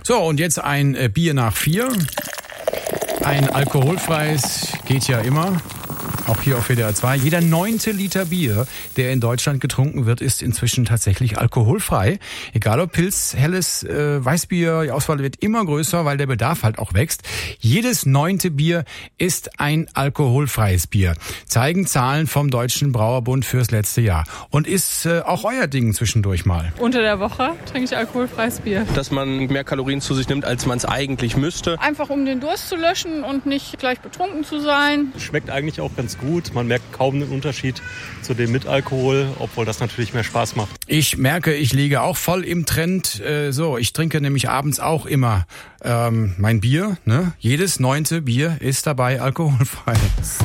So, und jetzt ein Bier nach 4. Ein alkoholfreies geht ja immer. Auch hier auf WDR 2. Jeder 9. Liter Bier, der in Deutschland getrunken wird, ist inzwischen tatsächlich alkoholfrei. Egal ob Pils, helles, Weißbier, die Auswahl wird immer größer, weil der Bedarf halt auch wächst. Jedes 9. Bier ist ein alkoholfreies Bier. Zeigen Zahlen vom Deutschen Brauerbund fürs letzte Jahr. Und ist auch euer Ding zwischendurch mal. Unter der Woche trinke ich alkoholfreies Bier. Dass man mehr Kalorien zu sich nimmt, als man es eigentlich müsste. Einfach um den Durst zu löschen und nicht gleich betrunken zu sein. Schmeckt eigentlich auch ganz gut. Man merkt kaum den Unterschied zu dem mit Alkohol, obwohl das natürlich mehr Spaß macht. Ich merke, ich liege auch voll im Trend. Ich trinke nämlich abends auch immer mein Bier. Ne? Jedes 9. Bier ist dabei alkoholfrei.